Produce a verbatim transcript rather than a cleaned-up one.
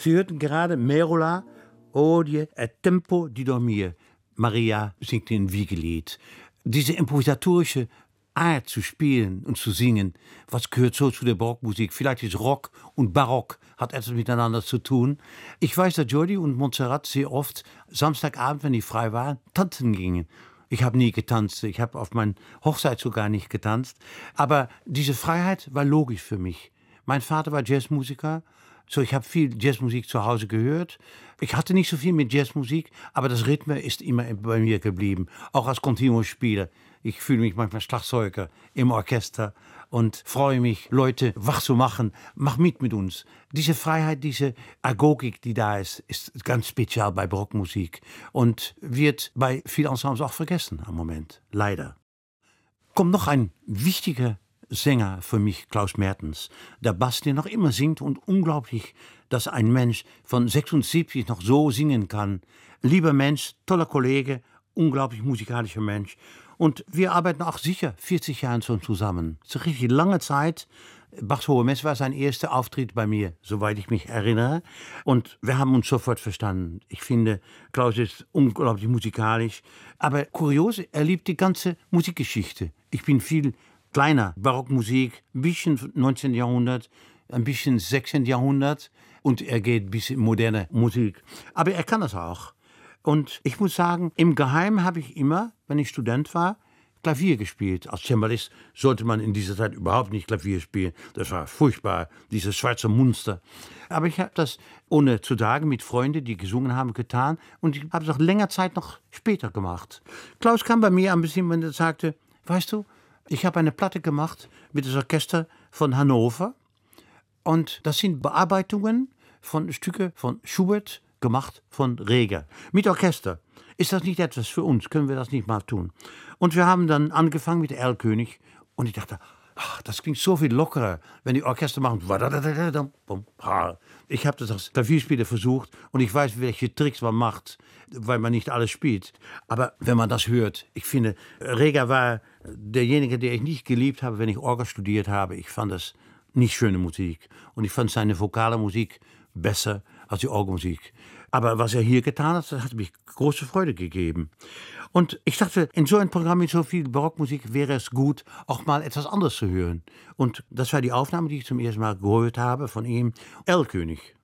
Sie hörten gerade Merola, Odie e tempo di dormire. Maria singt in Wiegelied. Diese improvisatorische Art zu spielen und zu singen, was gehört so zu der Barockmusik? Vielleicht ist Rock und Barock, hat etwas miteinander zu tun. Ich weiß, dass Jordi und Montserrat sehr oft Samstagabend, wenn die frei waren, tanzen gingen. Ich habe nie getanzt, ich habe auf meiner Hochzeit sogar nicht getanzt. Aber diese Freiheit war logisch für mich. Mein Vater war Jazzmusiker, so ich habe viel Jazzmusik zu Hause gehört. Ich hatte nicht so viel mit Jazzmusik, aber das Rhythmus ist immer bei mir geblieben, auch als Continuo-Spieler. Ich fühle mich manchmal Schlagzeuger im Orchester und freue mich, Leute wach zu machen. Mach mit mit uns. Diese Freiheit, diese Agogik, die da ist, ist ganz speziell bei Barockmusik und wird bei vielen Ensembles auch vergessen am Moment. Leider. Kommt noch ein wichtiger Sänger für mich, Klaus Mertens. Der Bass, der noch immer singt und unglaublich, dass ein Mensch von sechsundsiebzig noch so singen kann. Lieber Mensch, toller Kollege, unglaublich musikalischer Mensch. Und wir arbeiten auch sicher vierzig Jahre schon zusammen. Das ist eine richtig lange Zeit. Bachs Hohe Messe war sein erster Auftritt bei mir, soweit ich mich erinnere. Und wir haben uns sofort verstanden. Ich finde, Klaus ist unglaublich musikalisch. Aber kurios, er liebt die ganze Musikgeschichte. Ich bin viel kleiner. Barockmusik, ein bisschen neunzehnten Jahrhundert, ein bisschen sechzehnten Jahrhundert. Und er geht bis in moderne Musik. Aber er kann das auch. Und ich muss sagen, im Geheimen habe ich immer, wenn ich Student war, Klavier gespielt. Als Cembalist sollte man in dieser Zeit überhaupt nicht Klavier spielen. Das war furchtbar, dieses schwarze Monster. Aber ich habe das, ohne zu sagen, mit Freunden, die gesungen haben, getan. Und ich habe es auch länger Zeit noch später gemacht. Klaus kam bei mir ein bisschen und sagte, weißt du, ich habe eine Platte gemacht mit dem Orchester von Hannover. Und das sind Bearbeitungen von Stücke von Schubert, gemacht von Reger. Mit Orchester. Ist das nicht etwas für uns? Können wir das nicht mal tun? Und wir haben dann angefangen mit Erlkönig. Und ich dachte, ach, das klingt so viel lockerer, wenn die Orchester machen. Ich habe das als Klavierspieler versucht und ich weiß, welche Tricks man macht, weil man nicht alles spielt. Aber wenn man das hört, ich finde, Reger war derjenige, der ich nicht geliebt habe, wenn ich Orgel studiert habe. Ich fand das nicht schöne Musik. Und ich fand seine vokale Musik besser als die Orgelmusik. Aber was er hier getan hat, das hat mich große Freude gegeben. Und ich dachte, in so einem Programm mit so viel Barockmusik wäre es gut, auch mal etwas anderes zu hören. Und das war die Aufnahme, die ich zum ersten Mal gehört habe von ihm, Erlkönig.